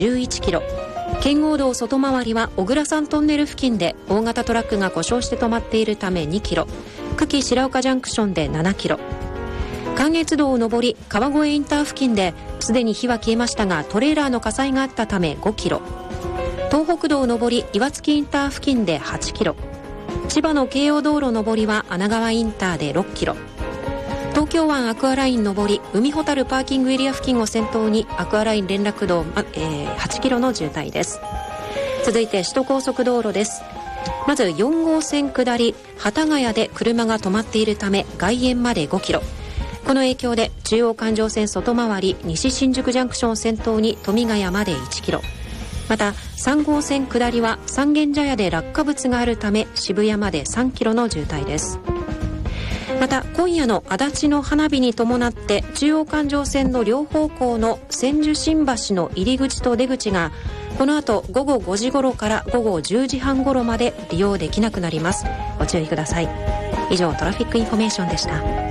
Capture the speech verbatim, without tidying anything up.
じゅういちキロ、圏央道外回りは小倉山トンネル付近で大型トラックが故障して止まっているためにキロ、久喜白岡ジャンクションでななキロ、関越道上り川越インター付近ですでに火は消えましたがトレーラーの火災があったためごキロ、東北道上り岩槻インター付近ではちキロ、千葉の京葉道路上りは穴川インターでろっキロ、東京湾アクアライン上り海ほたるパーキングエリア付近を先頭にアクアライン連絡道、えー、はちキロの渋滞です。続いて首都高速道路です。まずよん号線下り幡ヶ谷で車が止まっているため外苑までごキロ、この影響で中央環状線外回り西新宿ジャンクションを先頭に富ヶ谷までいちキロ、またさん号線下りは三軒茶屋で落下物があるため渋谷までさんキロの渋滞です。また今夜の足立の花火に伴って中央環状線の両方向の千住新橋の入り口と出口がこの後午後ごじ頃から午後じゅうじはん頃まで利用できなくなります。ご注意ください。以上トラフィックインフォメーションでした。